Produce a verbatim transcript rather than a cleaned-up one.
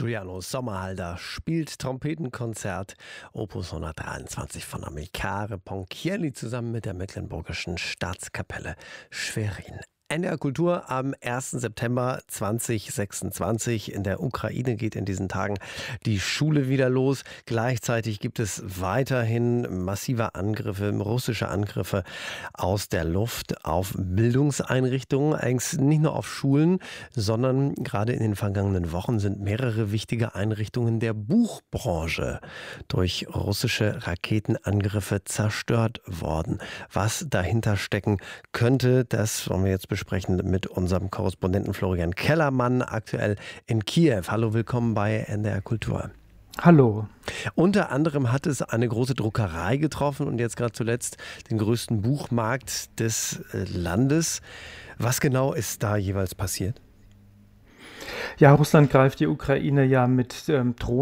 Giuliano Sommerhalder spielt Trompetenkonzert Opus hundertdreiundzwanzig von Amilcare Ponchielli zusammen mit der Mecklenburgischen Staatskapelle Schwerin. N D R Kultur am ersten September zweitausendsechsundzwanzig. In der Ukraine geht in diesen Tagen die Schule wieder los. Gleichzeitig gibt es weiterhin massive Angriffe, russische Angriffe aus der Luft auf Bildungseinrichtungen. Eigentlich nicht nur auf Schulen, sondern gerade in den vergangenen Wochen sind mehrere wichtige Einrichtungen der Buchbranche durch russische Raketenangriffe zerstört worden. Was dahinter stecken könnte, das wollen wir jetzt besprechen. Sprechen mit unserem Korrespondenten Florian Kellermann, aktuell in Kiew. Hallo, willkommen bei N D R Kultur. Hallo. Unter anderem hat es eine große Druckerei getroffen und jetzt gerade zuletzt den größten Buchmarkt des Landes. Was genau ist da jeweils passiert? Ja, Russland greift die Ukraine ja mit ähm, Drohnen